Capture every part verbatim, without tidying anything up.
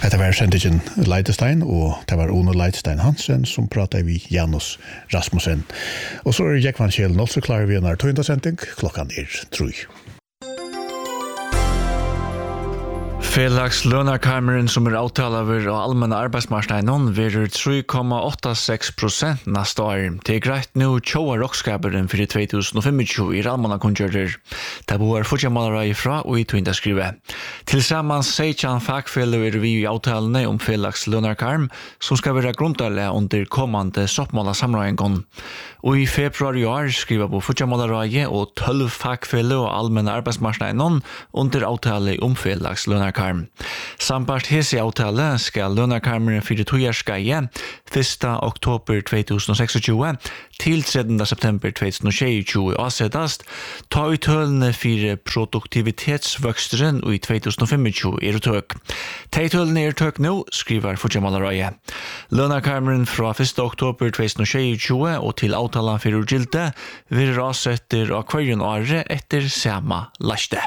Det var sendingen Leidestein, og det var Ono Leidestein Hansen som pratet vi Janus Rasmussen. Og så er Jekvann Kjell Nål, så klarer vi en her tøyndasending. Klokkan er tru. Felags lønarkarmeren som er avtalaver og allmänna arbeidsmarknaden verer tre komma åtta sex procent neste år. Det er greit nå tjoa rockskaperen for tjue tjuefem i allmänna konjører. Det bor fortsamalere ifra og i tøynda skrive. Tilsammans sekjan fagfeller er vi i avtalene om felags lønarkarm som skal være grundarlig under kommande soppmåla samrøyngon. Og i februar i år skriver på fortsamalere og tolv fagfeller og allmänna arbeidsmarknaden under avtale om felags lønarkarm. Sambart hese avtale skal lønarkarmeren for tojarskeie første oktober tjueseksogtjue til tredje september tjuetjuetjue avsettast, ta ut hølene for produktivitetsvøksteren i tjuefemtjue er tøk. De hølene er tøk nå, skriver Fudjamalaraye. Lønarkarmeren fra første oktober tjuetjuetjue og til avtalen for urgilde vil avsetter av kvarjen året etter samme laste.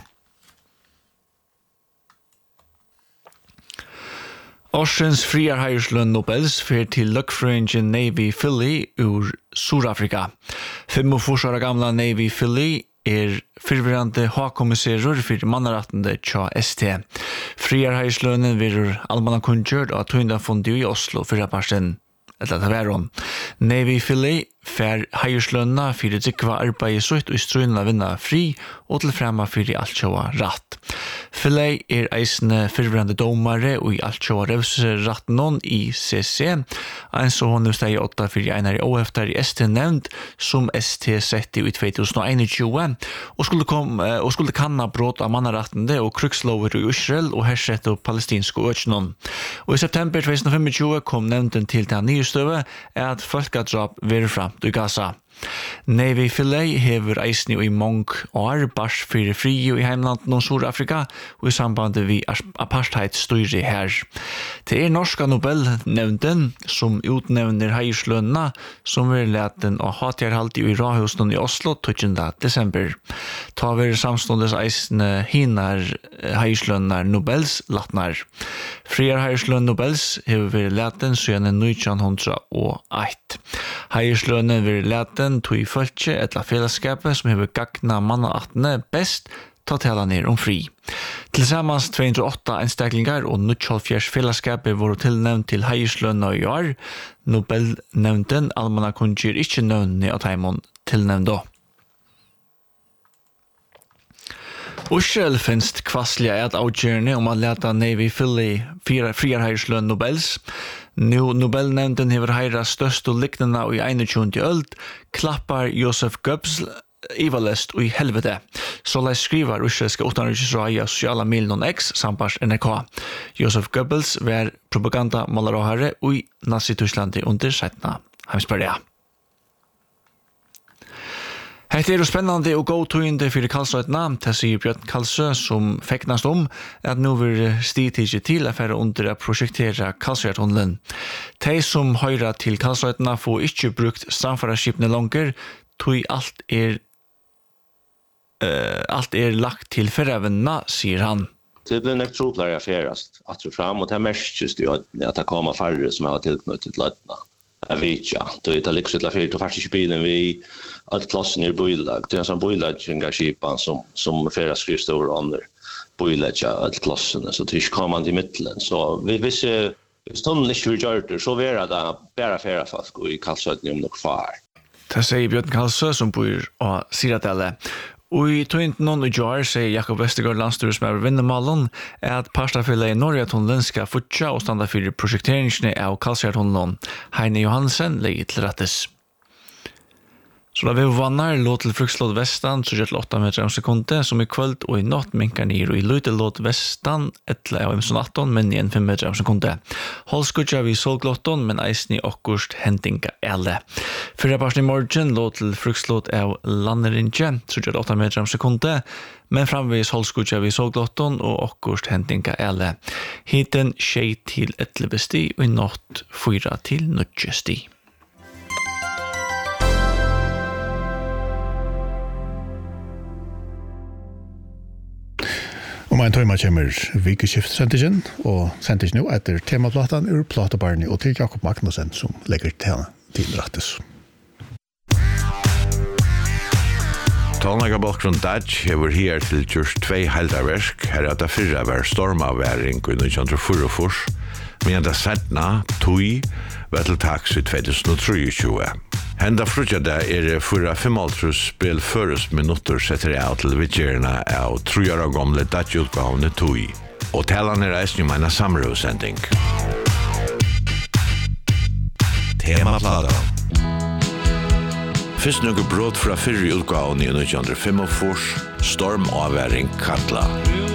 Årsens friarheierslønn Nobels fer til løkkfrøyngen Navy Philly ur Surafrika. femogfyrre år gamla Navy Philly er fyrverande H-kommissarer for mannarattende tja S T. Friarheierslønnen virur allmanna kunngjørd av tøyndafondet i Oslo fyrra parsten. Eller det var om. Navy Philly fer heierslønna fyrir tryggva arbeid sutt og strøyna vinna fri og til fremme fyrir altsjåa ratt. Philly er eisne fyrverande domare og i altsjåa revsrattnon i C C, en så hon steg i åtta fyrir einar i åheftar i S T nevnd som S T setti i tjuetusenogtjue og skulle, kom, og skulle kanna brot av mannarattende og krukslover i Israel og hersett og palestinske økjenon. Og i september tjuetusenogtjue kom nevnden til den nye støve at folkadrap ver fram i Gaza. Navy Philly hever eisni og i mong år bars fyrir fri i heimlandet og Surafrika og i sambandet vi apartheid styrir her. Det er norska Nobel-nevnden som utnevner heierslønna som vil leten og hatjarhaldi i Rahusen i Oslo tjuende desember. Ta ver samståndes eisne hinar heierslønnar Nobels latnar. Friar heierslønn Nobels hever vært leten siden nitjan hundre og eitt. Heierslønnen vil leten tog fölkje etla fellesskapet som hever gagna mannaatne best ta tala ner om fri. Tilsammans tvåhundraåtta einstaklingar og nittiofjørs fellesskapet var tilnevnt til heierslønna i år. Nobel-nevnden allmanna kunngjør ikkje nøvnene av teimon tilnevnt. Ussel finst kvassliga at avgjørende om å leta Navy Philly friarheierslønn Nobels. Nu Nobelnevnden hever heira størst og liknende i einogtjúgunda øld, klappar Joseph Goebbels ivalest og i helvete. Så lai skriver usselske utenriksrådet av sosiale milen X sambars N R K. Joseph Goebbels var propagandamålaråhare i Nazi-Tysklandet under setna heimsperja. Hette er jo spennende og god tøyende for Karlsøytna, det sier Bjørn Karlsø som feknast om at nå vil stidtidje til å fære under å prosjektere Karlsøytunnelen. De som høyrer til Karlsøytna får ikke brukt strandfararskipene langer, tog alt er, uh, alt er lagt til ferevnene, sier han. Det blir nok troplere affærast at du fram, og det er mest just at det kommer færre som har tilknyttet til løytene. Jeg vet ikke, det er litt slik at du faktisk ikke bilen vi alt klassen er bøylag. Det er en sånn bøylagingarskipan som, som flere skrivstår og andre bøylager alt klassene, så det er ikke kommer til midtelen. Så hvis, hvis tunnelen ikke vil gjøre det, så vil det bare færre folk i Karlsøyden om noe far. Det sier Bjørn Karlsø som bor og sier at det Og i tøynten noen i jar sier Jakob Vestergaard landstyrer som er vinnemalen at parstafyllet i Norge-tunnelen skal fortsatt og standa for prosjekteringsene av Karlsøytunnelen. Heine Johansen legger til rettes. Så da vi vannar låt til frukslåt vestan så gjør til åtta meter om sekundet som i kvöld og i natt minkar nir og i lute låt vestan etter av imson atton men igjen fem meter om sekundet. Holskutja vi solglotton men eisen i okkurst hentinga ele. Fyrra parten i morgen låt til frukslåt av landerinje så gjør til åtta meter om sekundet men framvis holskutja vi solglotton og okkurst hentinga ele. Hiten tjei til elleve sti og i natt fyra til nutje sti. Om en tøyma kommer vikeskift-sendingen, og sendingen nå etter temaplatan ur Platebarni og til Jakob Magnussen som legger til til rattes. Tålnaga bakgrunn Dutch hever her til just tvei heldarverk, her er det fyrre var stormaværing i nitjan fyrre, men det setna, tui, var til taks i tjuetusen tjuetre. Henda frutjade er fyrra femmaltrus spil føres minutter setter jeg til vidgjerna av trujara gamle Dutch-utgavene tui, og talan er eisne meina samrøvsending. Temaplata. Fyrst noe brot fra fyrre utgavene i nitjan fyrre, stormavværing Katla.